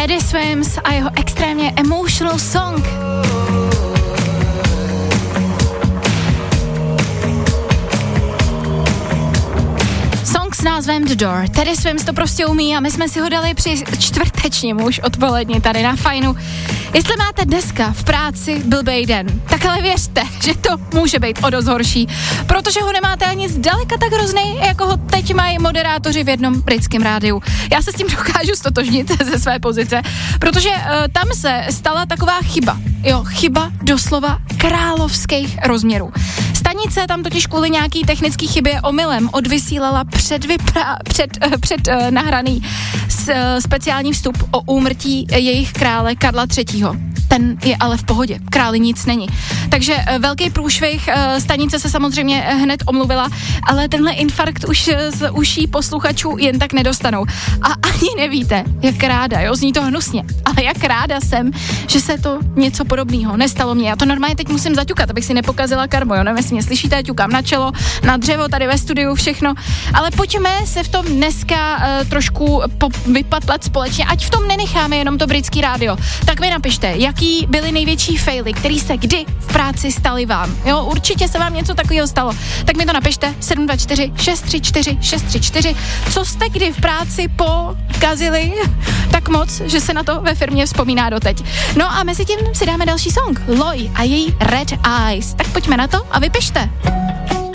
Teddy Swims a jeho extrémně emotional song. Song s názvem The Door. Teddy Swims to prostě umí a my jsme si ho dali při čtvrtečním už odpoledně tady na Fajnu. Jestli máte dneska v práci blbej den, tak ale věřte, že to může být o dost horší, protože ho nemáte ani zdaleka tak hrozný, jako ho teď mají moderátoři v jednom britském rádiu. Já se s tím dokážu stotožnit ze své pozice, protože tam se stala taková chyba. Jo, chyba doslova královských rozměrů. Stanice tam totiž kvůli nějaký technický chybě omylem odvysílala před nahraný speciální vstup o úmrtí jejich krále Karla III. Ten je ale v pohodě, králi nic není. Takže velký průšvih, stanice se samozřejmě hned omluvila, ale tenhle infarkt už z uší posluchačů jen tak nedostanou. A ani nevíte, jak ráda, jo, zní to hnusně, ale jak ráda jsem, že se to něco podobného nestalo mně. Já to normálně teď musím zaťukat, abych si nepokazila karmo, jo, nevím, jestli mě slyšíte, ťukám na čelo, na dřevo, tady ve studiu, všechno. Ale pojďme se v tom dneska trošku vypatlat společně, ať v tom nenecháme jenom to britský rádio. Tak mi napište, jaký byly největší faily, který se kdy v práci staly vám. Jo, určitě se vám něco takového stalo. Tak mi to napište 724 634 634. Co jste kdy v práci pokazili tak moc, že se na to ve firmě vzpomíná doteď. No a mezi tím si dáme další song. Loi a její Red Eyes. Tak pojďme na to a vypište.